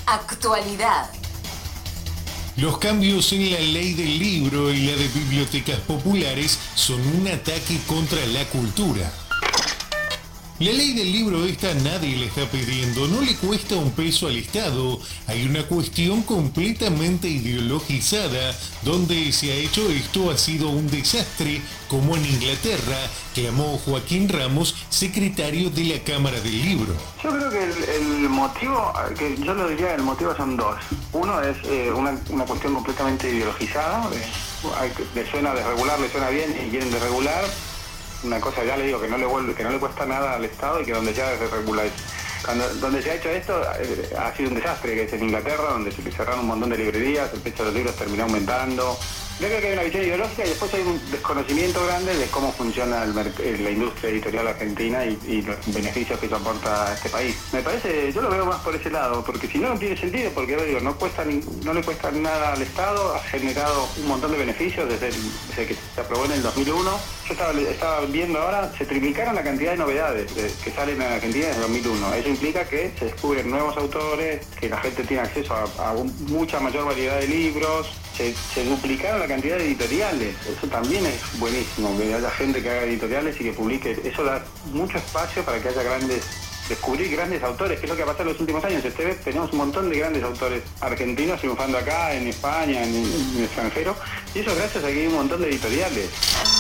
Actualidad. Los cambios en la ley del libro y la de bibliotecas populares son un ataque contra la cultura. La ley del libro esta nadie le está pidiendo, no le cuesta un peso al Estado. Hay una cuestión completamente ideologizada donde se ha hecho esto ha sido un desastre, como en Inglaterra, clamó Joaquín Ramos, secretario de la Cámara del Libro. Yo creo que el motivo, que yo lo diría, el motivo son dos. Uno es una cuestión completamente ideologizada, le suena desregular, le suena bien y quieren desregular. Una cosa, ya le digo, que no le cuesta nada al Estado y que donde ya desregula eso. Donde se ha hecho esto ha sido un desastre, que es en Inglaterra, donde se cerraron un montón de librerías, el precio de los libros terminó aumentando. Yo creo que hay una visión ideológica y después hay un desconocimiento grande de cómo funciona la industria editorial argentina y los beneficios que eso aporta a este país. Me parece, yo lo veo más por ese lado, porque si no, no tiene sentido, porque digo, no le cuesta nada al Estado, ha generado un montón de beneficios desde que se aprobó en el 2001. Yo estaba viendo ahora, se triplicaron la cantidad de novedades que salen en Argentina desde el 2001. Eso implica que se descubren nuevos autores, que la gente tiene acceso a mucha mayor variedad de libros, se duplicaron la cantidad de editoriales. Eso también es buenísimo, que haya gente que haga editoriales y que publique. Eso da mucho espacio para que haya descubrir grandes autores, que es lo que ha pasado en los últimos años. Tenemos un montón de grandes autores argentinos triunfando acá, en España, en el extranjero, y eso gracias a que hay un montón de editoriales.